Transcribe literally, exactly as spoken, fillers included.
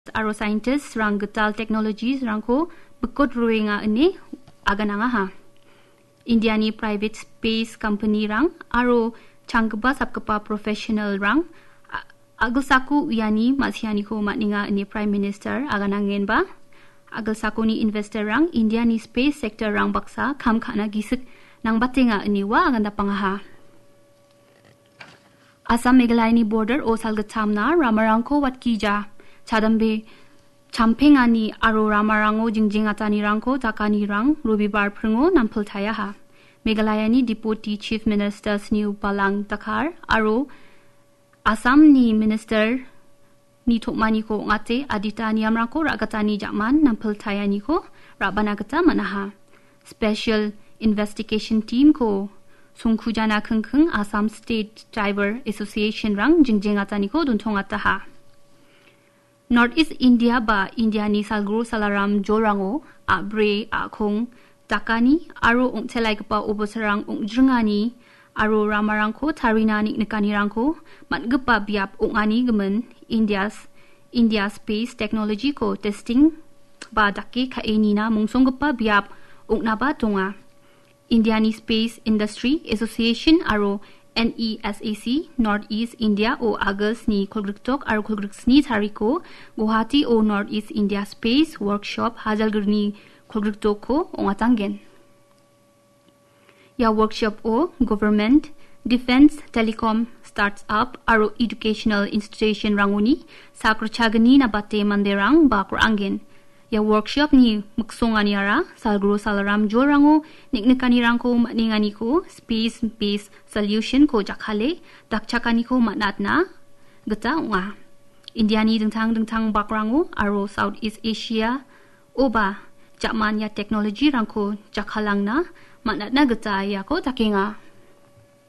aro scientist rang getal technologies rang ko bekot ruinga ini agananga ha. India ni private space company rang aro changgeba sapkepa professional rang agal saku yani masiani ko matninga ini prime minister aganangen ba agal saku ni investor rang India ni space sector rang baksa kam khana gisik nang batenga ini wa aganda pangaha. Assam Meghalaya ni border o salgatamna ramarangko watkija chadambe champengani aro ramarango jingjingatani rangko takani rang rubibar pringo nampul thaya ha. Meghalaya ni deputy chief minister Sniu Palang Takar aro Assam ni minister ni thokmani ko ngate adita ni amrangko ragatani jakman nampul thaya ni ko rabana gata manaha. Special investigation team ko Sungkujana Kengkeng Assam State Driver Association rang jingjingatani ko duntongata ha. Northeast India ba India ni salguru salaram jorango a bre a khong takani aro ongthelai pa obosarang ongjringani aro ramarang ko tharina ni nikani rangko matgpa biap ongani gemen India's India Space Technology ko testing ba dakke khaenina mungsongpa biap ongna ba tonga. Indiani Space Industry Association aro N E S A C Northeast India o August ni Kolgriktok aro Kolgriksni Thariko Guwahati o Northeast India Space Workshop Hajalgirni Kolgriktok ko ongatangen. Ya workshop o Government, Defense, Telecom, Startup aro Educational Institution ranguni sakrachagani na bate manderang bakrangen. Ya workshop ni muksongani ara salguru salaram jorango niknikani rangko matningani ko space based solution ko jakhale dakchakani ko matnatna gata unga. India ni dengtang dengtang bakrango aro Southeast Asia oba jakman ya technology rangko jakhalangna matnatna gata ya ko takenga.